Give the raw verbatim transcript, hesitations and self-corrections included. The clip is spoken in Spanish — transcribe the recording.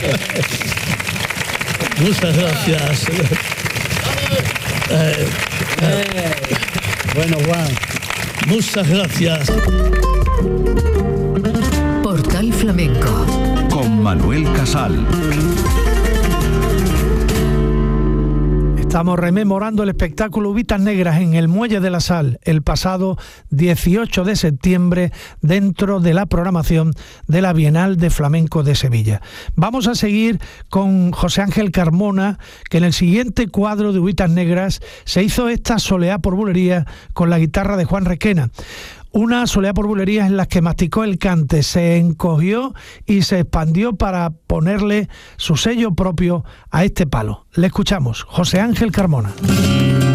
Muchas gracias. Eh, eh. Bueno, Juan. Muchas gracias. Portal Flamenco. Con Manuel Casal. Estamos rememorando el espectáculo Uvitas Negras en el Muelle de la Sal el pasado dieciocho de septiembre dentro de la programación de la Bienal de Flamenco de Sevilla. Vamos a seguir con José Ángel Carmona, que en el siguiente cuadro de Uvitas Negras se hizo esta soleá por bulería con la guitarra de Juan Requena. Una soleá por bulerías en las que masticó el cante, se encogió y se expandió para ponerle su sello propio a este palo. Le escuchamos, José Ángel Carmona.